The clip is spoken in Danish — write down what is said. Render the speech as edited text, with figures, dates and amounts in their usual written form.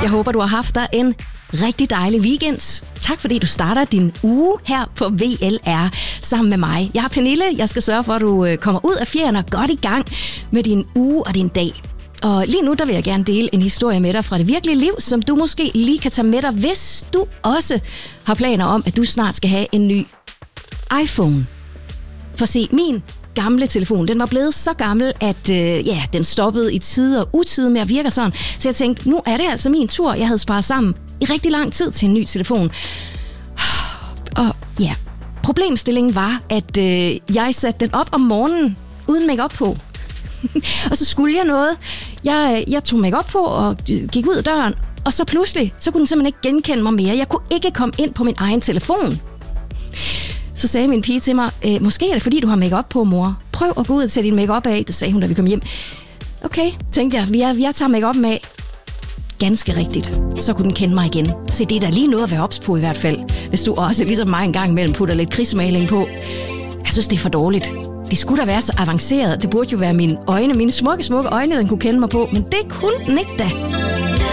Jeg håber, du har haft dig en rigtig dejlig weekend. Tak fordi du starter din uge her på VLR sammen med mig. Jeg er Pernille. Jeg skal sørge for, at du kommer ud af fjerene og godt i gang med din uge og din dag. Og lige nu, der vil jeg gerne dele en historie med dig fra det virkelige liv, som du måske lige kan tage med dig, hvis du også har planer om, at du snart skal have en ny iPhone. For se, min gamle telefon, den var blevet så gammel, at den stoppede i tide og utide med at virke sådan. Så jeg tænkte, nu er det altså min tur. Jeg havde sparet sammen i rigtig lang tid til en ny telefon. Og ja, problemstillingen var, at jeg satte den op om morgenen uden make-up på. Og så skulle jeg noget. Jeg tog make-up på og gik ud af døren, og så pludselig, så kunne den simpelthen ikke genkende mig mere. Jeg kunne ikke komme ind på min egen telefon. Så sagde min pige til mig, måske er det fordi, du har make-up på, mor. Prøv at gå ud og tage din make-up af. Det sagde hun, da vi kom hjem. Okay, tænkte jeg, jeg tager make-up af. Ganske rigtigt. Så kunne den kende mig igen. Se, det er da lige noget at være ops på i hvert fald. Hvis du også, ligesom mig en gang imellem, putter lidt krigsmaling på. Jeg synes, det er for dårligt. De skulle da være så avanceret. Det burde jo være mine øjne, mine smukke øjne, den kunne kende mig på. Men det kunne den ikke da.